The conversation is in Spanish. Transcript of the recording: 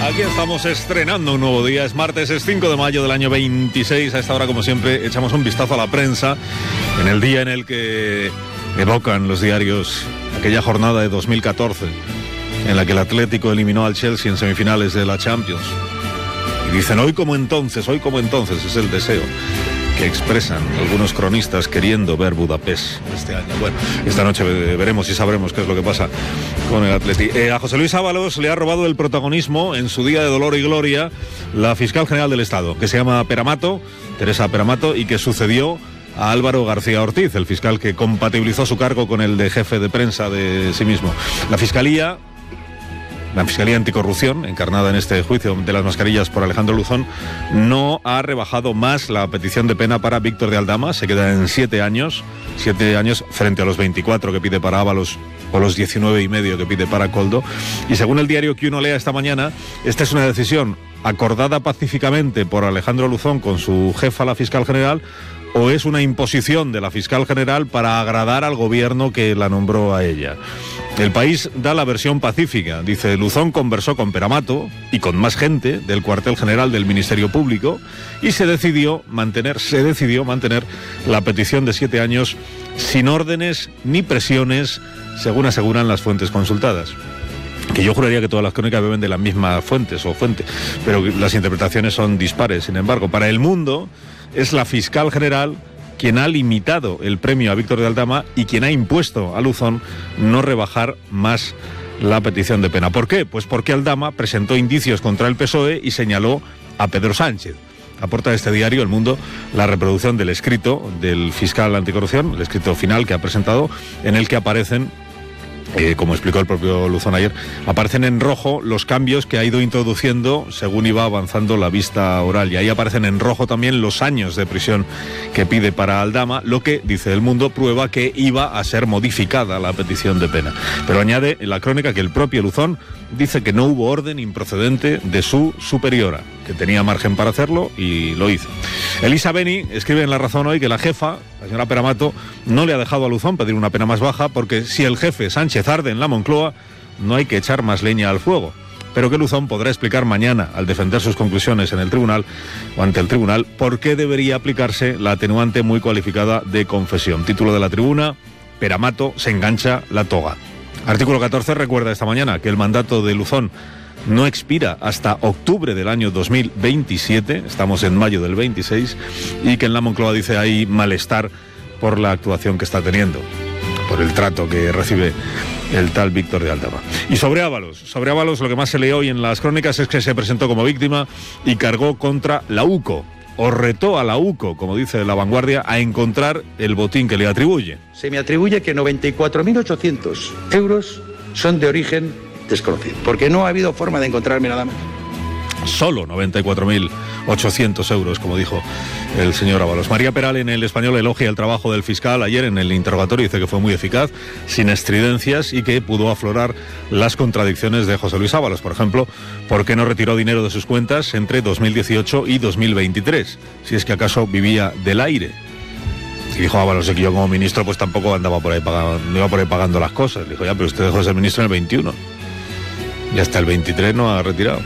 Aquí estamos estrenando un nuevo día, es martes, es 5 de mayo del año 26, a esta hora como siempre echamos un vistazo a la prensa en el día en el que evocan los diarios aquella jornada de 2014 en la que el Atlético eliminó al Chelsea en semifinales de la Champions. Y dicen hoy como entonces, es el deseo que expresan algunos cronistas queriendo ver Budapest este año. Bueno, esta noche veremos y sabremos qué es lo que pasa con el Atleti. A José Luis Ábalos le ha robado el protagonismo en su día de dolor y gloria la fiscal general del Estado, que se llama Teresa Peramato, y que sucedió a Álvaro García Ortiz, el fiscal que compatibilizó su cargo con el de jefe de prensa de sí mismo. La Fiscalía Anticorrupción, encarnada en este juicio de las mascarillas por Alejandro Luzón, no ha rebajado más la petición de pena para Víctor de Aldama. Se queda en 7 años frente a los 24 que pide para Ábalos o los 19,5 que pide para Koldo. Y según el diario que uno lea esta mañana, esta es una decisión acordada pacíficamente por Alejandro Luzón con su jefa, la fiscal general, o es una imposición de la fiscal general para agradar al gobierno que la nombró a ella. El País da la versión pacífica. Dice, Luzón conversó con Peramato y con más gente del cuartel general del Ministerio Público y se decidió mantener la petición de 7 años sin órdenes ni presiones, según aseguran las fuentes consultadas. Que yo juraría que todas las crónicas beben de la misma fuente, pero las interpretaciones son dispares. Sin embargo, para El Mundo es la fiscal general quien ha limitado el premio a Víctor de Aldama y quien ha impuesto a Luzón no rebajar más la petición de pena. ¿Por qué? Pues porque Aldama presentó indicios contra el PSOE y señaló a Pedro Sánchez. Aporta este diario, El Mundo, la reproducción del escrito del fiscal anticorrupción, el escrito final que ha presentado, en el que aparecen, como explicó el propio Luzón ayer, aparecen en rojo los cambios que ha ido introduciendo según iba avanzando la vista oral. Y ahí aparecen en rojo también los años de prisión que pide para Aldama, lo que, dice El Mundo, prueba que iba a ser modificada la petición de pena. Pero añade en la crónica que el propio Luzón dice que no hubo orden improcedente de su superiora, que tenía margen para hacerlo y lo hizo. Elisa Beni escribe en La Razón hoy que la jefa, la señora Peramato, no le ha dejado a Luzón pedir una pena más baja porque si el jefe Sánchez arde en la Moncloa, no hay que echar más leña al fuego. Pero que Luzón podrá explicar mañana, al defender sus conclusiones en el tribunal o ante el tribunal, por qué debería aplicarse la atenuante muy cualificada de confesión. Título de La Tribuna: Peramato se engancha la toga. Artículo 14 recuerda esta mañana que el mandato de Luzón no expira hasta octubre del año 2027, estamos en mayo del 26, y que en la Moncloa dice hay malestar por la actuación que está teniendo, por el trato que recibe el tal Víctor de Aldama. Y sobre Ábalos lo que más se lee hoy en las crónicas es que se presentó como víctima y cargó contra la UCO, o retó a la UCO, como dice La Vanguardia, a encontrar el botín que le atribuye. Se me atribuye que 94.800 euros son de origen desconocido, porque no ha habido forma de encontrarme nada más. Solo 94.800 euros, como dijo el señor Ábalos. María Peral en El Español elogia el trabajo del fiscal ayer en el interrogatorio, dice que fue muy eficaz, sin estridencias y que pudo aflorar las contradicciones de José Luis Ábalos. Por ejemplo, ¿por qué no retiró dinero de sus cuentas entre 2018 y 2023? Si es que acaso vivía del aire. Y dijo Ábalos que yo como ministro pues tampoco andaba por ahí pagando, no iba por ahí pagando las cosas. Le dijo, ya, pero usted dejó de ser ministro en el 21 y hasta el 23 no ha retirado.